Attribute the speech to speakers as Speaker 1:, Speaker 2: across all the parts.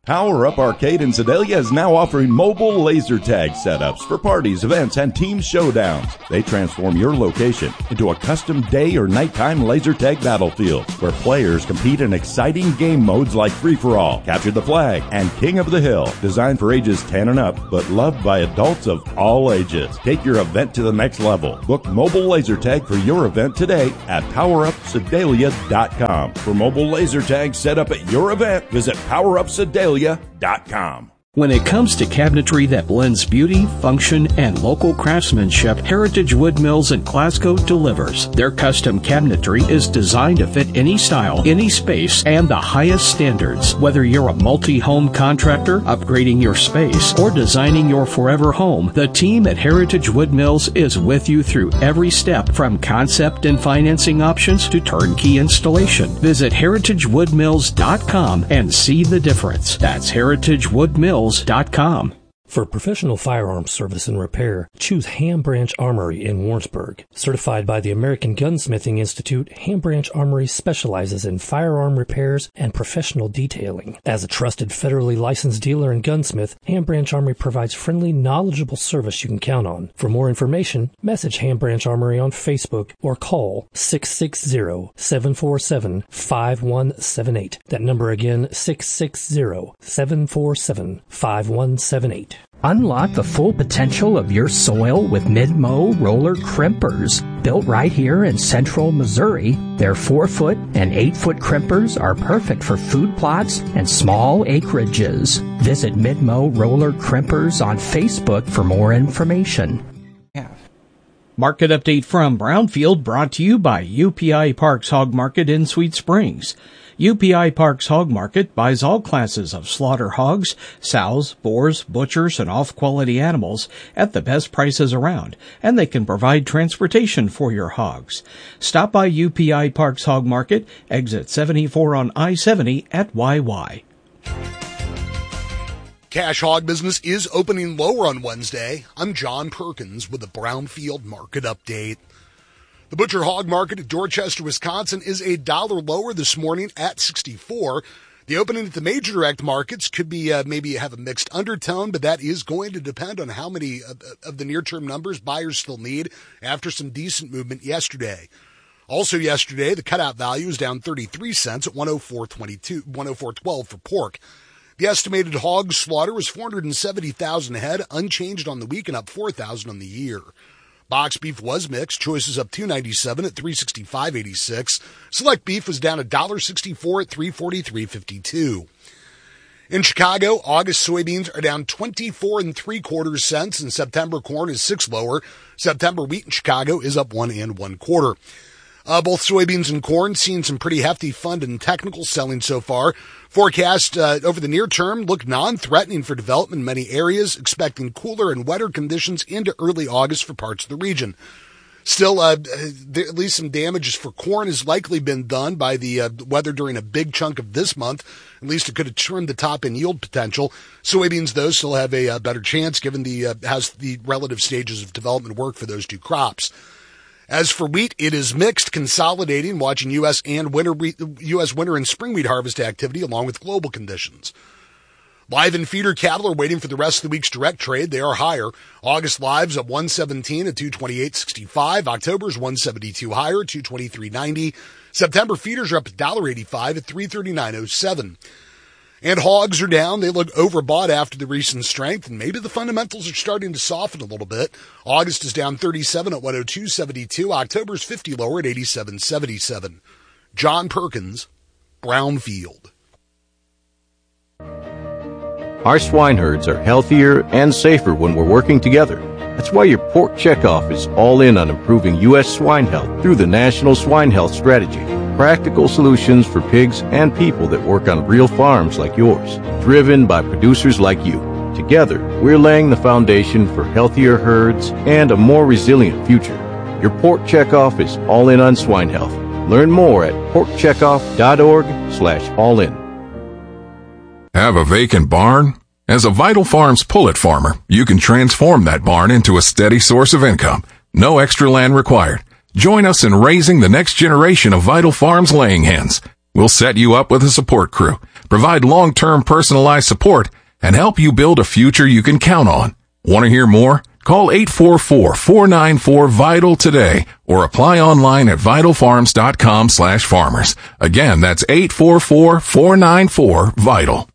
Speaker 1: Power Up Arcade in Sedalia is now offering mobile laser tag setups for parties, events, and team showdowns. They transform your location into a custom day or nighttime laser tag battlefield where players compete in exciting game modes like Free-for-All, Capture the Flag, and King of the Hill. Designed for ages 10 and up, but loved by adults of all ages. Take your event to the next level. Book mobile laser tag for your event today at PowerUpSedalia.com. For mobile laser tag set up at your event, visit PowerUpSedalia.com.
Speaker 2: When it comes to cabinetry that blends beauty, function, and local craftsmanship, Heritage Wood Mills in Glasgow delivers. Their custom cabinetry is designed to fit any style, any space, and the highest standards. Whether you're a multi-home contractor, upgrading your space, or designing your forever home, the team at Heritage Wood Mills is with you through every step, from concept and financing options to turnkey installation. Visit heritagewoodmills.com and see the difference. That's heritagewoodmills.com.
Speaker 3: For professional firearms service and repair, choose Ham Branch Armory in Warrensburg. Certified by the American Gunsmithing Institute, Ham Branch Armory specializes in firearm repairs and professional detailing. As a trusted federally licensed dealer and gunsmith, Ham Branch Armory provides friendly, knowledgeable service you can count on. For more information, message Ham Branch Armory on Facebook or call 660-747-5178. That number again, 660-747-5178.
Speaker 4: Unlock the full potential of your soil with Mid-Mow roller crimpers. Built right here in central Missouri, their 4-foot and 8-foot crimpers are perfect for food plots and small acreages. Visit Mid-Mow roller crimpers on Facebook for more information.
Speaker 2: Market update from Brownfield brought to you by UPI Parks Hog Market in Sweet Springs. UPI Parks Hog Market buys all classes of slaughter hogs, sows, boars, butchers, and off-quality animals at the best prices around, and they can provide transportation for your hogs. Stop by UPI Parks Hog Market, exit 74 on I-70 at YY.
Speaker 5: Cash hog business is opening lower on Wednesday. I'm John Perkins with the Brownfield Market Update. The butcher hog market at Dorchester, Wisconsin is $1 lower this morning at 64. The opening at the major direct markets could be maybe have a mixed undertone, but that is going to depend on how many of the near-term numbers buyers still need after some decent movement yesterday. Also yesterday, the cutout value is down 33 cents at 104.12 for pork. The estimated hog slaughter was 470,000 head, unchanged on the week and up 4,000 on the year. Box beef was mixed. Choices up $2.97 at $365.86. Select beef was down $1.64 at $343.52. In Chicago, August soybeans are down 24 3/4 cents, and September corn is 6 lower. September wheat in Chicago is up 1 1/4. Both soybeans and corn seeing some pretty hefty fund and technical selling so far. Forecast over the near term look non-threatening for development in many areas, expecting cooler and wetter conditions into early August for parts of the region. Still, at least some damages for corn has likely been done by the weather during a big chunk of this month. At least it could have trimmed the top in yield potential. Soybeans, though, still have a better chance given the relative stages of development work for those two crops. As for wheat, it is mixed, consolidating, watching U.S. winter and spring wheat harvest activity along with global conditions. Live and feeder cattle are waiting for the rest of the week's direct trade. They are higher. August lives up 117 at 228.65. October's 172 higher at 223.90. September feeders are up $1.85 at 339.07. And hogs are down. They look overbought after the recent strength, and maybe the fundamentals are starting to soften a little bit. August is down 37 at 102.72. October's 50 lower at 87.77. John Perkins, Brownfield.
Speaker 6: Our swine herds are healthier and safer when we're working together. That's why your Pork Checkoff is all in on improving U.S. swine health through the National Swine Health Strategy. Practical solutions for pigs and people that work on real farms like yours, driven by producers like you. Together, we're laying the foundation for healthier herds and a more resilient future. Your Pork Checkoff is all in on swine health. Learn more at porkcheckoff.org/all-in.
Speaker 7: Have a vacant barn? As a Vital Farms pullet farmer, you can transform that barn into a steady source of income. No extra land required. Join us in raising the next generation of Vital Farms laying hens. We'll set you up with a support crew, provide long-term personalized support, and help you build a future you can count on. Want to hear more? Call 844-494-VITAL today or apply online at vitalfarms.com/farmers. Again, that's 844-494-VITAL.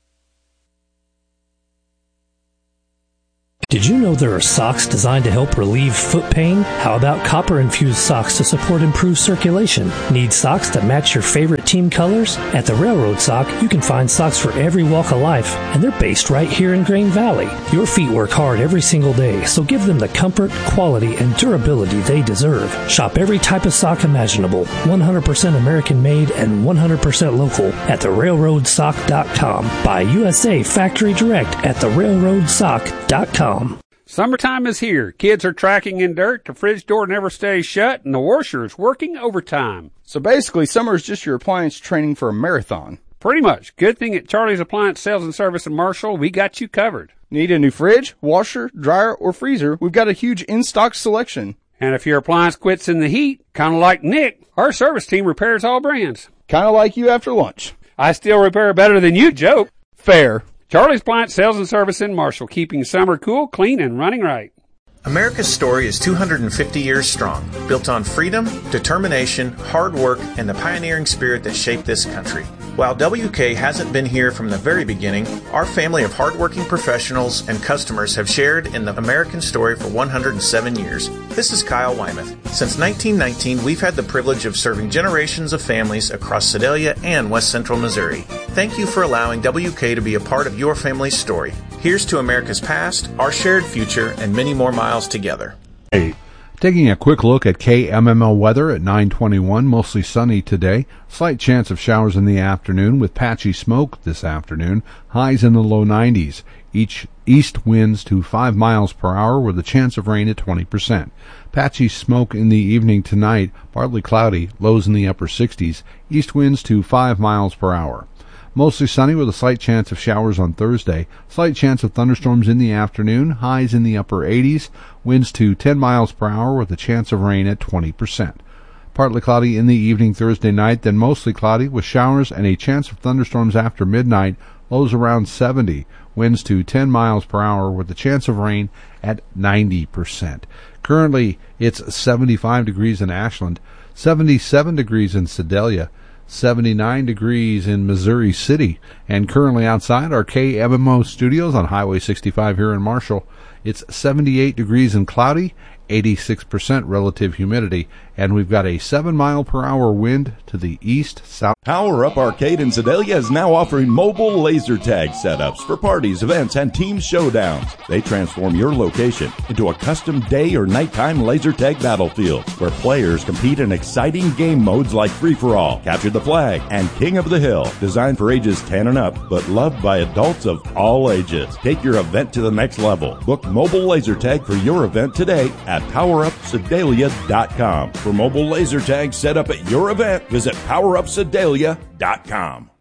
Speaker 3: Did you know there are socks designed to help relieve foot pain? How about copper-infused socks to support improved circulation? Need socks that match your favorite team colors? At the Railroad Sock, you can find socks for every walk of life, and they're based right here in Grain Valley. Your feet work hard every single day, so give them the comfort, quality, and durability they deserve. Shop every type of sock imaginable, 100% American-made and 100% local at therailroadsock.com. Buy USA Factory Direct at therailroadsock.com.
Speaker 8: Summertime is here. Kids are tracking in dirt, the fridge door never stays shut, and the washer is working overtime.
Speaker 9: So basically, summer is just your appliance training for a marathon.
Speaker 8: Pretty much. Good thing at Charlie's Appliance Sales and Service in Marshall, we got you covered.
Speaker 9: Need a new fridge, washer, dryer, or freezer? We've got a huge in-stock selection.
Speaker 8: And if your appliance quits in the heat, kind of like Nick, our service team repairs all brands.
Speaker 9: Kind of like you after lunch.
Speaker 8: I still repair better than you, joke.
Speaker 9: Fair.
Speaker 8: Charlie's Appliance Sales and Service in Marshall, keeping summer cool, clean, and running right.
Speaker 10: America's story is 250 years strong, built on freedom, determination, hard work, and the pioneering spirit that shaped this country. While WK hasn't been here from the very beginning, our family of hardworking professionals and customers have shared in the American story for 107 years. This is Kyle Wymuth. Since 1919, we've had the privilege of serving generations of families across Sedalia and West Central Missouri. Thank you for allowing WK to be a part of your family's story. Here's to America's past, our shared future, and many more miles together.
Speaker 11: Hey. Taking a quick look at KMML weather at 9:21, mostly sunny today. Slight chance of showers in the afternoon with patchy smoke this afternoon. Highs in the low 90s. East winds to 5 miles per hour with a chance of rain at 20%. Patchy smoke in the evening tonight, partly cloudy, lows in the upper 60s. East winds to 5 miles per hour. Mostly sunny with a slight chance of showers on Thursday. Slight chance of thunderstorms in the afternoon. Highs in the upper 80s. Winds to 10 miles per hour with a chance of rain at 20%. Partly cloudy in the evening Thursday night, then mostly cloudy with showers and a chance of thunderstorms after midnight. Lows around 70. Winds to 10 miles per hour with a chance of rain at 90%. Currently, it's 75 degrees in Ashland, 77 degrees in Sedalia, 79 degrees in Missouri City, and currently outside our KMMO studios on Highway 65 here in Marshall, it's 78 degrees and cloudy, 86% relative humidity, and we've got a 7-mile-per-hour wind to the east-south.
Speaker 1: Power Up Arcade in Sedalia is now offering mobile laser tag setups for parties, events, and team showdowns. They transform your location into a custom day or nighttime laser tag battlefield where players compete in exciting game modes like Free-for-All, Capture the Flag, and King of the Hill. Designed for ages 10 and up, but loved by adults of all ages. Take your event to the next level. Book mobile laser tag for your event today at PowerUpSedalia.com. For mobile laser tag set up at your event, visit PowerUpSedalia.com.